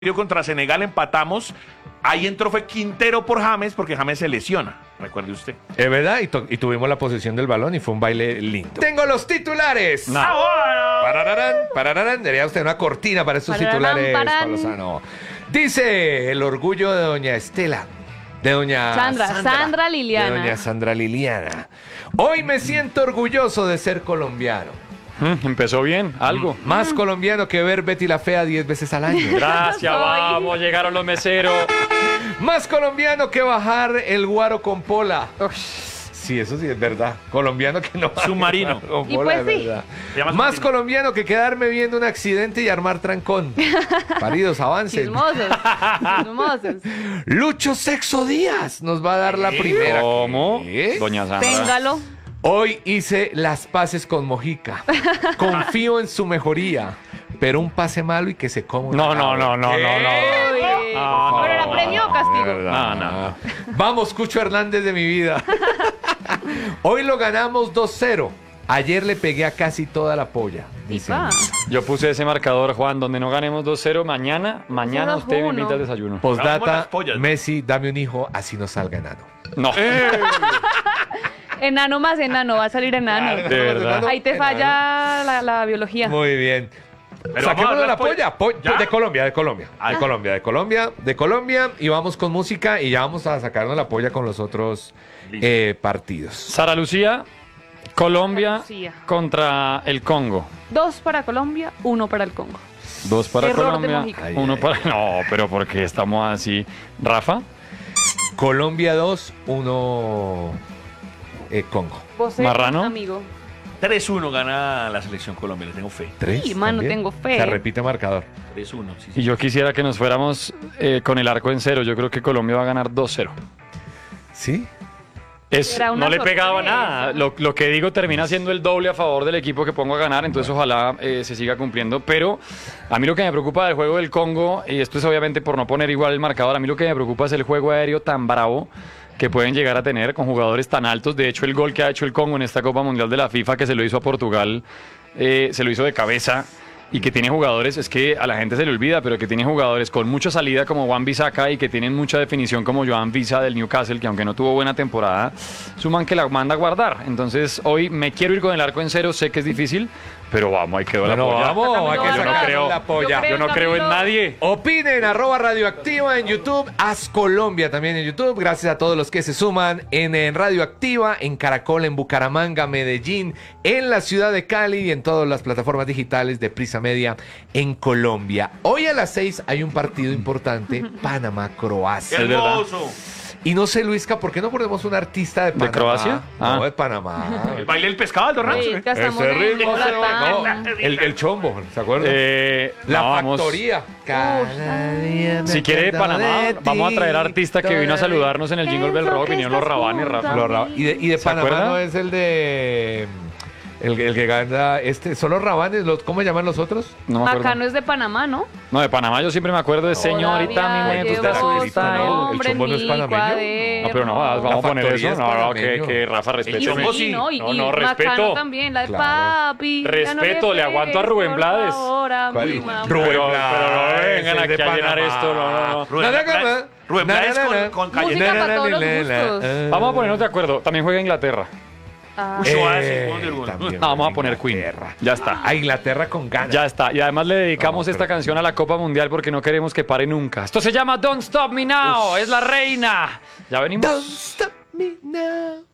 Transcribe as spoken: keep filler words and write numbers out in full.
Contra Senegal empatamos. Ahí entró fue Quintero por James porque James se lesiona. Recuerde usted. Es verdad, y, y tuvimos la posesión del balón y fue un baile lindo. Tengo los titulares. No. Parararán, parararán. Debería usted una cortina para estos Pararán, titulares, parán. Pablo Sano. Dice el orgullo de doña Estela. De doña Sandra, Sandra, Sandra Liliana. De doña Sandra Liliana. Hoy me siento orgulloso de ser colombiano. Mm, empezó bien, algo. Más colombiano que ver Betty la Fea diez veces al año. Gracias, vamos, llegaron los meseros. Más colombiano que bajar el guaro con pola. Sí, eso sí es verdad. Colombiano que no baja Submarino. el guaro con Y pola, pues es sí. verdad. Se llama Más submarino. colombiano que quedarme viendo un accidente y armar trancón. Paridos, avancen. Chismosos, chismosos. Lucho Sexo Díaz nos va a dar la ¿Qué? primera. ¿Cómo? ¿Qué? Doña Sandra. Téngalo. Hoy hice las paces con Mojica. Confío en su mejoría. Pero un pase malo y que se coma una No, no, no, no, ¿Qué? no, no. Uy. No, no, ¿Pero era no, premio o De castigo? verdad. No, no. Vamos, Cucho Hernández de mi vida. Hoy lo ganamos dos cero. Ayer le pegué a casi toda la polla. Dicen. Ipa. Yo puse ese marcador, Juan, donde no ganemos dos cero. Mañana, mañana dos usted me uno. invita al desayuno. Vamos las Postdata, pollas. Messi, dame un hijo, así no salga enano. No. Enano más enano, va a salir enano. De verdad. Ahí te falla la, la biología. Muy bien. Pero Saquemos vamos a la las polla. po- ¿Ya? De Colombia, de Colombia. Ah. De Colombia, de Colombia, de Colombia. Y vamos con música y ya vamos a sacarnos la polla con los otros Listo. eh, partidos. Sara Lucía, Colombia Sara Lucía. contra el Congo. Dos para Colombia, uno para el Congo. Dos para Error de Colombia, Mojica. Ay, uno ay, para... No, pero ¿por qué estamos así? Rafa, Colombia dos, uno eh, Congo. Vos eres Marrano. un amigo. tres uno gana la selección Colombia, le tengo fe. Tres. Sí, mano, también. tengo fe. Se repite marcador. tres uno, sí, sí. y yo quisiera que nos fuéramos eh, con el arco en cero. Yo creo que Colombia va a ganar dos cero. ¿Sí? Es, Era una no le pegaba sorpresa. nada. Lo, lo que digo termina siendo el doble a favor del equipo que pongo a ganar, entonces ojalá eh, se siga cumpliendo. Pero a mí lo que me preocupa del juego del Congo, y esto es obviamente por no poner igual el marcador, a mí lo que me preocupa es el juego aéreo tan bravo que pueden llegar a tener con jugadores tan altos. De hecho, el gol que ha hecho el Congo en esta Copa Mundial de la FIFA, que se lo hizo a Portugal, eh, se lo hizo de cabeza. Y que tiene jugadores, es que a la gente se le olvida, pero que tiene jugadores con mucha salida como Wan Bissaka y que tienen mucha definición como Joan Visa del Newcastle, que aunque no tuvo buena temporada, suman que la manda a guardar. Entonces hoy me quiero ir con el arco en cero, sé que es difícil, pero vamos, ahí quedó la Bueno, polla. vamos, hay que Camilo sacar Vargas. la polla. Yo no creo en Camilo. nadie. Opinen, arroba Radioactiva en YouTube, Haz Colombia también en YouTube. Gracias a todos los que se suman en, en Radioactiva, en Caracol, en Bucaramanga, Medellín, en la ciudad de Cali y en todas las plataformas digitales de Prisa Media en Colombia. Hoy a las seis hay un partido importante, Panamá-Croacia. Es verdad. Hermoso. Y no sé, Luisca, ¿por qué no ponemos un artista de Panamá? Croacia? No, Ah. de Panamá. El baile del pescado, ¿no, Rancho? Sí, ya estamos Ese en ritmo se Moratán. no, el, el chombo, ¿se acuerdan? Eh, La no, vamos. factoría. Cada día me Si quiere de acuerdo Panamá, de vamos a traer ti, artista que vino a saludarnos en el Jingle Bell Rock, vinieron los Rabanes, Rafa. Los Ra- y de, y de ¿Se Panamá acuerda? no es el de el, el que gana este, son los Rabanes, los, ¿cómo llaman los otros? No me acuerdo. Acá no es de Panamá, ¿no? No, de Panamá yo siempre me acuerdo de señorita, mi Todavía momento llevo usted llegó está su el- el chombo no es en mi panameño. cuaderno. No, pero no, vamos a poner factoría eso. es No, no, que, panameño. que Rafa, respeto. Y chombo sí, sí. ¿no? Y, No, y no, Macano respeto. también, la de Claro. papi. Respeto, le aguanto a Rubén Blades. Ahora, ¿Cuál? mi mamá. Rubén Pero, Blades, pero no vengan ese es aquí de a llenar Panamá. esto, no, no, no. Rubén Nada, Blades- nada. Rubén Nada, Blades nada. con, con Música Cayetano. para todos los gustos. Vamos a ponernos de acuerdo. También juega Inglaterra. Ah. Uy, suave, Eh, sí, ponle el gol. también. No, vamos a poner Queen. Inglaterra. Ya está. A Inglaterra con ganas. Ya está. Y además le dedicamos No, esta pero- canción a la Copa Mundial porque no queremos que pare nunca. Esto se llama Don't Stop Me Now. Es la reina. Ya venimos. Don't stop me now.